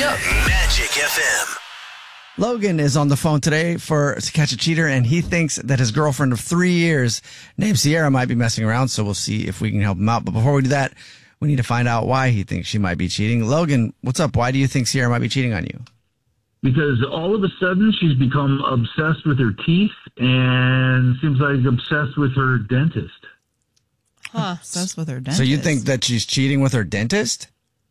Yep. Magic FM. Logan is on the phone today to catch a cheater, and he thinks that his girlfriend of 3 years named Sierra might be messing around, so we'll see if we can help him out. But before we do that, we need to find out why he thinks she might be cheating. Logan, what's up? Why do you think Sierra might be cheating on you? Because all of a sudden she's become obsessed with her teeth and seems like obsessed with her dentist. Obsessed with her dentist. So you think that she's cheating with her dentist?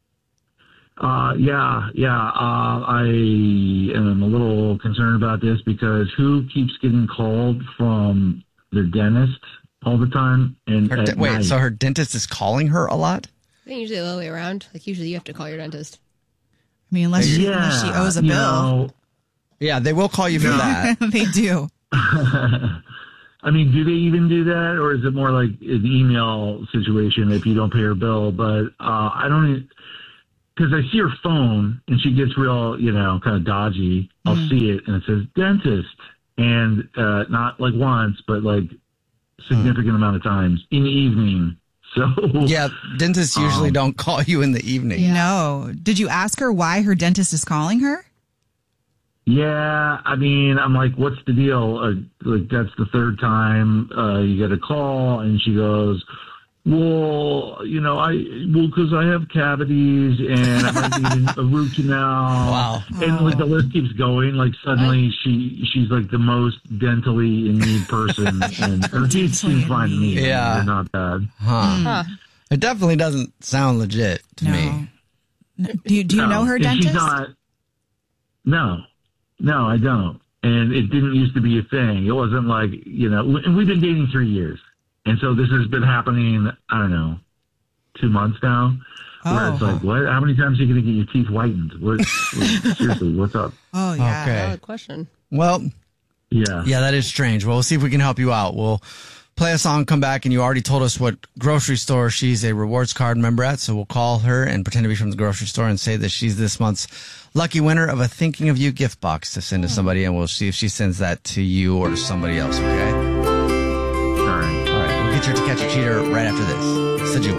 Yeah. I am a little concerned about this because who keeps getting called from their dentist all the time? And so her dentist is calling her a lot? I think usually the other way around. Like, usually you have to call your dentist. I mean, unless she owes a bill. Yeah, they will call you for that. They do. I mean, do they even do that? Or is it more like an email situation if you don't pay her bill? But I don't... Because I see her phone, and she gets real, kind of dodgy. I'll see it, and it says dentist. And not like once, but like significant amount of times in the evening. So yeah, dentists usually don't call you in the evening. Yeah. No. Did you ask her why her dentist is calling her? Yeah, I mean, I'm like, what's the deal? Like, that's the third time you get a call, and she goes, well, because I have cavities and I might need a root canal. Wow. And like the list keeps going. Like suddenly she's like the most dentally in need person, and her teeth seem fine to me. Yeah, they're not bad. It definitely doesn't sound legit to me. Do you know her dentist? She's not. No, I don't. And it didn't used to be a thing. It wasn't like and we've been dating 3 years. And so this has been happening, I don't know, 2 months now. Where it's like, what? How many times are you going to get your teeth whitened? Seriously, what's up? Oh, yeah. Okay. Valid question. Well, yeah, that is strange. Well, we'll see if we can help you out. We'll play a song, come back, and you already told us what grocery store she's a rewards card member at. So we'll call her and pretend to be from the grocery store and say that she's this month's lucky winner of a Thinking of You gift box to send to somebody. And we'll see if she sends that to you or to somebody else, okay? All right. We'll get her to catch a cheater right after this.